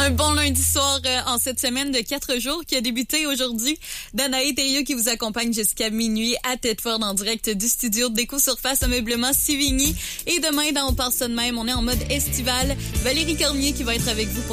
Un bon lundi soir en cette semaine de 4 jours qui a débuté aujourd'hui. Danae Thériault qui vous accompagne jusqu'à minuit à Tête-Ford en direct du studio Déco Surface Ameublement Sivigny. Et demain, dans On passe ça de même, on est en mode estival. Valérie Cormier qui va être avec vous pour